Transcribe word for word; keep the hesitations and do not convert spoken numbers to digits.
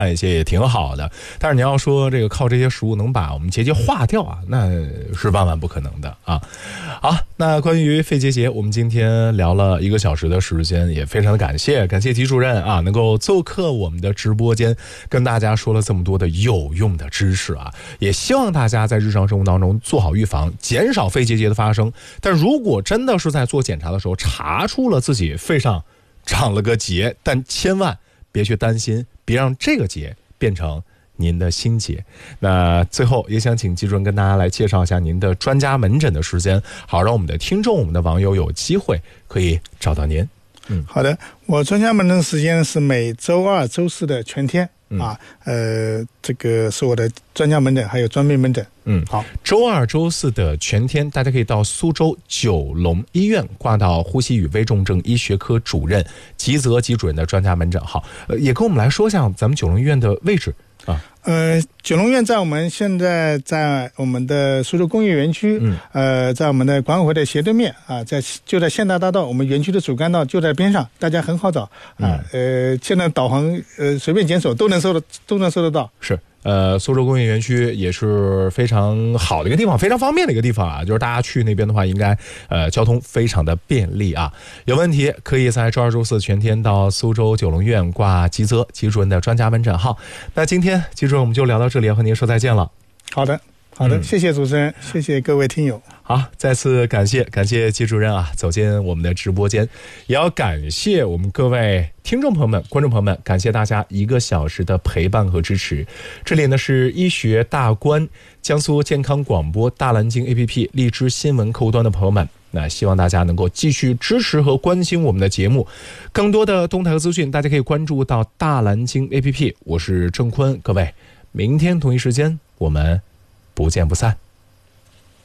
一些也挺好的。但是你要说这个靠这些食物能把我们结节化掉啊，那是万万不可能的啊。好，那关于肺结节，我们今天聊了一个小时的时间，也非常的感谢感谢吉主任啊，能够做客我们的直播间，跟大家说了这么多的有用的知识啊。也希望大家在日常生活当中做好预防，减少肺结节的发生。但如果真的是在做检查的时候查出了自己肺上长了个结，但千万别去担心，别让这个结变成您的心结。那最后也想请吉主任跟大家来介绍一下您的专家门诊的时间，好让我们的听众我们的网友有机会可以找到您。 嗯，好的，我专家门诊时间是每周二周四的全天、嗯、啊，呃，这个是我的专家门诊还有专门门诊。 嗯，好，周二周四的全天，大家可以到苏州九龙医院挂到呼吸与危重症医学科主任吉泽吉主任的专家门诊号。呃，也跟我们来说一下咱们九龙医院的位置啊。 呃，九龙院在我们现在在我们的苏州工业园区，嗯，呃，在我们的管委会的斜对面啊，在就在县大大道，我们园区的主干道就在边上，大家很好找啊。嗯、呃，现在导航呃随便检索都能搜的都能搜得到。 是。呃，苏州工业园区也是非常好的一个地方，非常方便的一个地方啊，就是大家去那边的话，应该呃交通非常的便利啊。有问题可以在周二周四全天到苏州九龙院挂吉泽吉主任的专家门诊号。那今天吉主任我们就聊到这里，要和您说再见了。 好的。好的、嗯，谢谢主持人，谢谢各位听友。 好，再次感谢感谢吉主任啊，走进我们的直播间，也要感谢我们各位听众朋友们、观众朋友们，感谢大家一个小时的陪伴和支持。这里呢是医学大观江苏健康广播大蓝鲸 A P P 荔枝新闻客户端的朋友们，那希望大家能够继续支持和关心我们的节目，更多的动态和资讯，大家可以关注到大蓝鲸 A P P。我是郑坤，各位，明天同一时间我们不见不散。